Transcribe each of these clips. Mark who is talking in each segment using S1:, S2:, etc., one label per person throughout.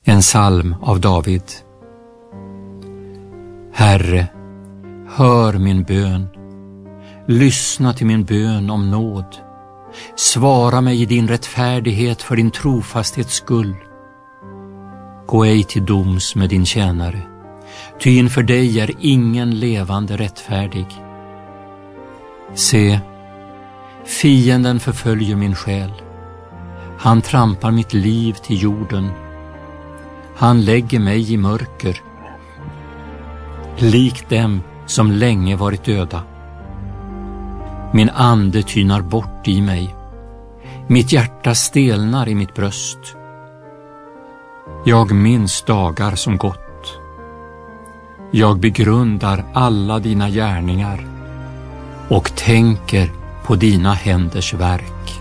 S1: En psalm av David. Herre, hör min bön. Lyssna till min bön om nåd. Svara mig i din rättfärdighet för din trofasthets skull. Gå ej till doms med din tjänare, ty inför dig är ingen levande rättfärdig. Se, fienden förföljer min själ. Han trampar mitt liv till jorden. Han lägger mig i mörker, lik dem som länge varit döda. Min ande tynar bort i mig. Mitt hjärta stelnar i mitt bröst. Jag minns dagar som gått. Jag begrundar alla dina gärningar och tänker på dina händers verk.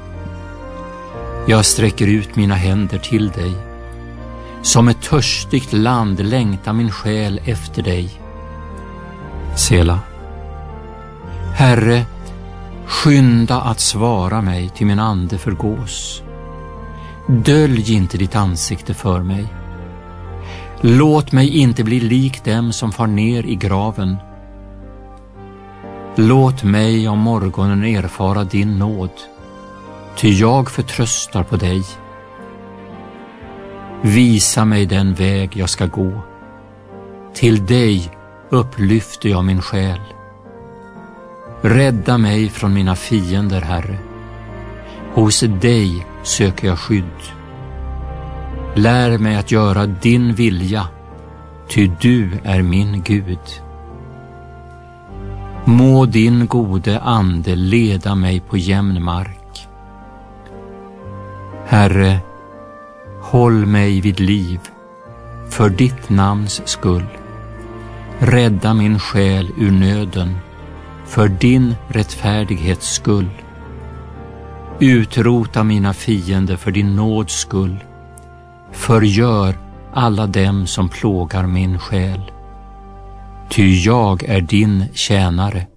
S1: Jag sträcker ut mina händer till dig. Som ett törstigt land längtar min själ efter dig. Sela. Herre, skynda att svara mig till min ande förgås. Dölj inte ditt ansikte för mig. Låt mig inte bli lik dem som far ner i graven. Låt mig om morgonen erfara din nåd, ty jag förtröstar på dig. Visa mig den väg jag ska gå. Till dig upplyfter jag min själ. Rädda mig från mina fiender, Herre. Hos dig söker jag skydd. Lär mig att göra din vilja, ty du är min Gud. Må din gode ande leda mig på jämn mark. Herre, håll mig vid liv för ditt namns skull. Rädda min själ ur nöden för din rättfärdighets skull. Utrota mina fiender för din nåds skull. Förgör alla dem som plågar min själ. Ty jag är din tjänare.